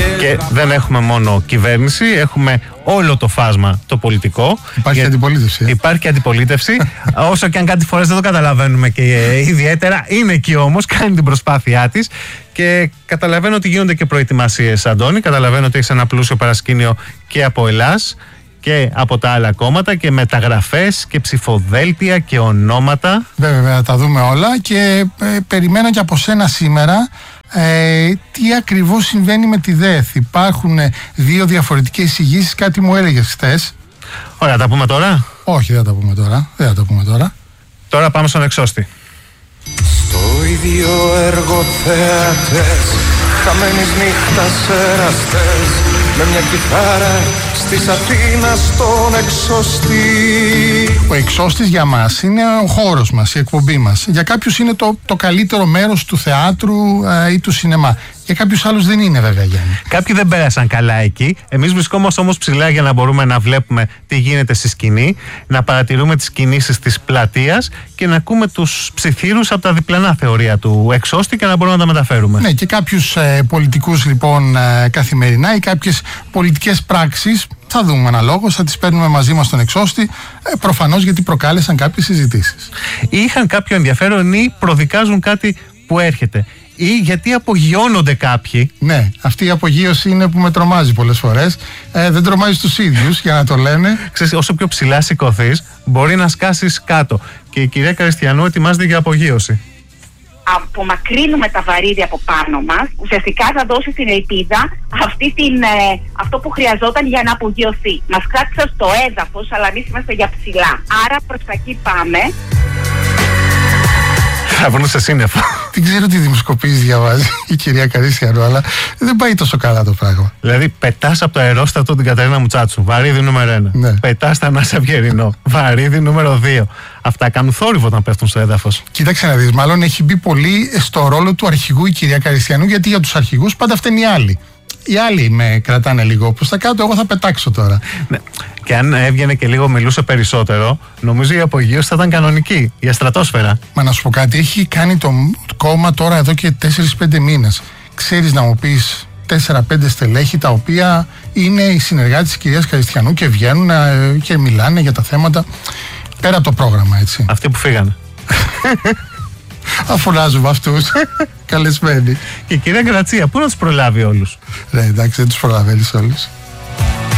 Και δεν έχουμε μόνο κυβέρνηση, έχουμε όλο το φάσμα το πολιτικό. Υπάρχει αντιπολίτευση. Υπάρχει αντιπολίτευση. Όσο και αν κάτι φορές δεν το καταλαβαίνουμε και ιδιαίτερα, είναι εκεί όμως, κάνει την προσπάθειά της. Και καταλαβαίνω ότι γίνονται και προετοιμασίες, Αντώνη. Καταλαβαίνω ότι έχεις ένα πλούσιο παρασκήνιο και από Ελλάς και από τα άλλα κόμματα και μεταγραφές και ψηφοδέλτια και ονόματα. Βέβαια, τα δούμε όλα και περιμένω και από σένα σήμερα τι ακριβώς συμβαίνει με τη ΔΕΘ. Υπάρχουν δύο διαφορετικές εισηγήσεις, κάτι μου έλεγες χθες. Ωραία, τα πούμε τώρα. Όχι, δεν θα τα πούμε τώρα. Δεν θα τα πούμε τώρα. Τώρα πάμε στον εξώστη. Στο ίδιο έργο θεατές, χαμένης νύχτας εραστές, με μια κιθάρα στις Αθήνα στον εξώστη. Ο εξώστης για μας είναι ο χώρος μας, η εκπομπή μας. Για κάποιους είναι το καλύτερο μέρος του θεάτρου ή του σινεμά. Για κάποιους άλλους δεν είναι, βέβαια, Γιάννη. Κάποιοι δεν πέρασαν καλά εκεί. Εμείς βρισκόμαστε όμως ψηλά για να μπορούμε να βλέπουμε τι γίνεται στη σκηνή, να παρατηρούμε τις κινήσεις της πλατείας και να ακούμε τους ψιθύρους από τα διπλανά θεωρία του εξώστη και να μπορούμε να τα μεταφέρουμε. Ναι, και κάποιους πολιτικούς λοιπόν καθημερινά ή κάποιες πολιτικές πράξεις. Θα δούμε αναλόγως, θα τις παίρνουμε μαζί μας στον εξώστη, προφανώς γιατί προκάλεσαν κάποιες συζητήσεις. Είχαν κάποιο ενδιαφέρον ή προδικάζουν κάτι που έρχεται. Ή γιατί απογειώνονται κάποιοι. Ναι, αυτή η απογείωση είναι που με τρομάζει πολλές φορές. Δεν τρομάζει τους ίδιους, για να το λένε. Ξέρεις, όσο πιο ψηλά σηκωθείς, μπορεί να σκάσεις κάτω. Και η κυρία Καριστιανού ετοιμάζεται για απογείωση. Απομακρύνουμε τα βαρύδια από πάνω μας, ουσιαστικά θα δώσει την ελπίδα αυτό που χρειαζόταν για να απογειωθεί. Μας κράτησε στο έδαφος, αλλά εμείς είμαστε για ψηλά. Άρα προς τα εκεί πάμε. Θα βρουν σε σύννεφο. Δεν ξέρω τι δημοσκοπήσεις διαβάζει η κυρία Καρίστιανου, αλλά δεν πάει τόσο καλά το πράγμα. Δηλαδή, πετάς από το αερόστατο την Κατερίνα Μουτσάτσου, βαρύδι νούμερο 1. Ναι. Πετάς τα Ανάση Αυγερινό, βαρύδι νούμερο 2. Αυτά κάνουν θόρυβο όταν πέφτουν στο έδαφος. Κοίταξε να δεις, μάλλον έχει μπει πολύ στο ρόλο του αρχηγού η κυρία Καριστιανού, γιατί για τους αρχηγούς πάντα φταίνουν οι άλλοι. Οι άλλοι με κρατάνε λίγο προς τα κάτω, εγώ θα πετάξω τώρα. Ναι. Και αν έβγαινε και λίγο μιλούσε περισσότερο, νομίζω η απογείωση θα ήταν κανονική, για στρατόσφαιρα. Μα να σου πω κάτι, έχει κάνει το κόμμα τώρα εδώ και 4-5 μήνες. Ξέρεις να μου πεις 4-5 στελέχη τα οποία είναι οι συνεργάτες της κυρίας Καριστιανού και βγαίνουν και μιλάνε για τα θέματα πέρα από το πρόγραμμα, έτσι. Αυτοί που φύγανε. Αφωνάζουμε αυτούς. Καλεσμένοι. Και η κυρία Γκρατσία, πού να τους προλάβει όλους? Ναι, εντάξει, δεν τους προλαβαίνεις όλους.